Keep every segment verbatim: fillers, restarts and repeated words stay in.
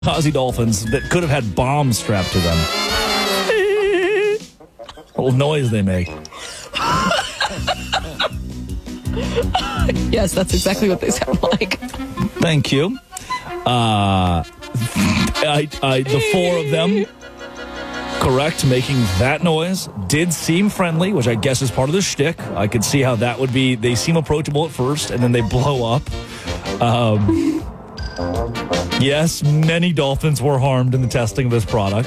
Kamikaze Dolphins that could have had bombs strapped to them. Little noise they make. Yes, that's exactly what they sound like. Thank you. Uh, I, I, the four of them, correct, making that noise, did seem friendly, which I guess is part of the shtick. I could see how that would be. They seem approachable at first, and then they blow up. Um, yes, many dolphins were harmed in the testing of this product.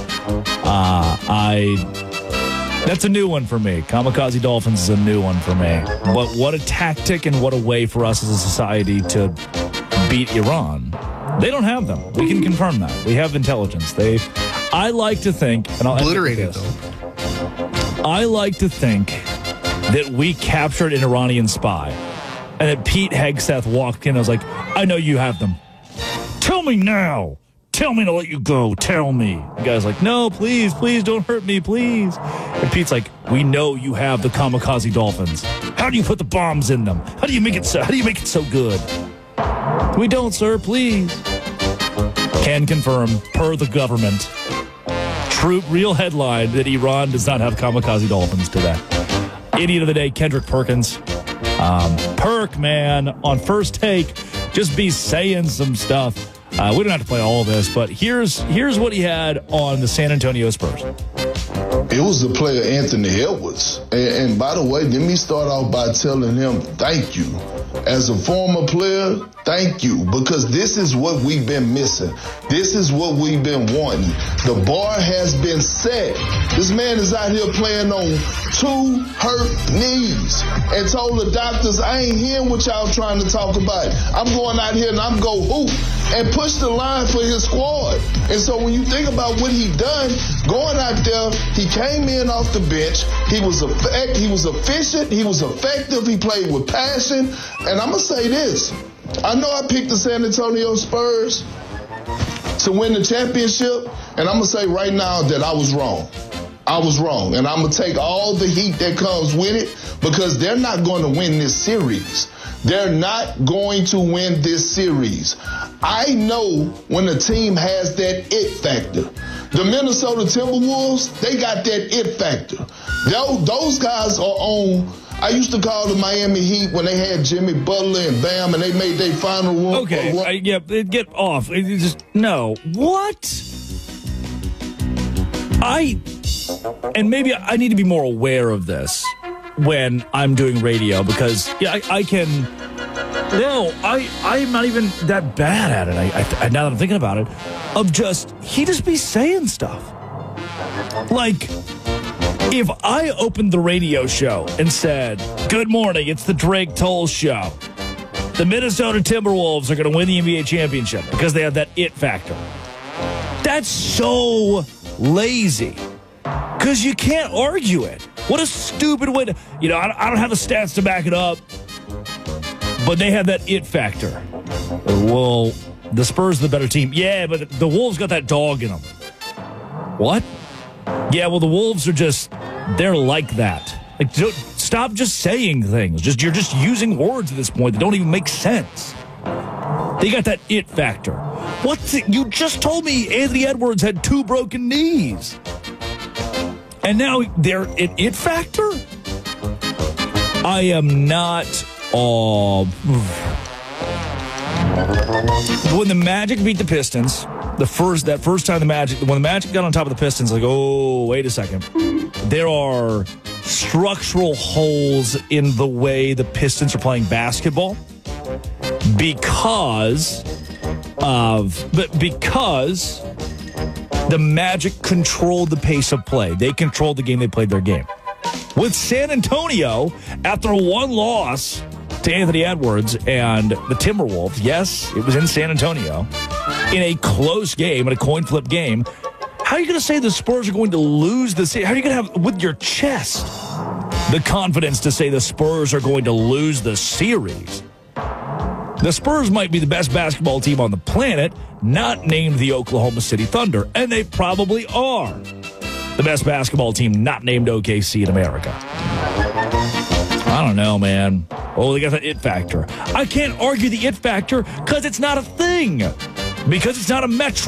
Uh, I... That's a new one for me. Kamikaze Dolphins is a new one for me. But what a tactic and what a way for us as a society to beat Iran. They don't have them. We can confirm that. We have intelligence. They, I like to think, and I'll obliterated though. I like to think that we captured an Iranian spy, and that Pete Hegseth walked in and was like, "I know you have them. Tell me now. Tell me to let you go. Tell me." The guy's like, "No, please, please don't hurt me, please." And Pete's like, "We know you have the Kamikaze Dolphins. How do you put the bombs in them? How do you make it so? How do you make it so good?" "We don't, sir. Please." Can confirm, per the government, true, real headline that Iran does not have Kamikaze Dolphins today. Idiot of the day, Kendrick Perkins. Um, Perk, man, on First Take, just be saying some stuff. Uh, we don't have to play all of this, but here's here's what he had on the San Antonio Spurs. It was the player Anthony Edwards. And, and by the way, let me start off by telling him thank you. As a former player, thank you, because this is what we've been missing. This is what we've been wanting. The bar has been set. This man is out here playing on two hurt knees and told the doctors, "I ain't hearing what y'all trying to talk about. I'm going out here and I'm go hoop," and push the line for his squad. And so when you think about what he done, going out there, he came in off the bench. He was effect, he was efficient. He was effective. He played with passion. And I'm going to say this. I know I picked the San Antonio Spurs to win the championship, and I'm going to say right now that I was wrong. I was wrong, and I'm going to take all the heat that comes with it, because they're not going to win this series. They're not going to win this series. I know when a team has that it factor. The Minnesota Timberwolves, they got that it factor. Those, those guys are on... I used to call the Miami Heat when they had Jimmy Butler and Bam, and they made their final run. Okay, run. I, yeah, get off. It just no. What? I and maybe I need to be more aware of this when I'm doing radio, because yeah, I, I can. No, I I'm not even that bad at it. I, I now that I'm thinking about it, of just he just be saying stuff like. If I opened the radio show and said, "Good morning, it's the Drake Toll Show. The Minnesota Timberwolves are going to win the N B A championship because they have that it factor." That's so lazy, because you can't argue it. What a stupid way to, you know, I don't have the stats to back it up, but they have that it factor. Well, the Spurs are the better team. Yeah, but the Wolves got that dog in them. What? Yeah, well, the Wolves are just, they're like that. Like, don't, stop just saying things. Just You're just using words at this point that don't even make sense. They got that it factor. What's it? You just told me Anthony Edwards had two broken knees. And now they're an it factor? I am not... Uh, when the Magic beat the Pistons... The first that first time the Magic, when the Magic got on top of the Pistons, like, oh, wait a second. There are structural holes in the way the Pistons are playing basketball because of, but because the Magic controlled the pace of play. They controlled the game. They played their game. With San Antonio, after one loss to Anthony Edwards and the Timberwolves, yes, it was in San Antonio, in a close game, in a coin flip game, how are you going to say the Spurs are going to lose the series? How are you going to have, with your chest, the confidence to say the Spurs are going to lose the series? The Spurs might be the best basketball team on the planet, not named the Oklahoma City Thunder, and they probably are the best basketball team not named O K C in America. I don't know, man. Oh, they got the it factor. I can't argue the it factor because it's not a thing. because it's not a metro.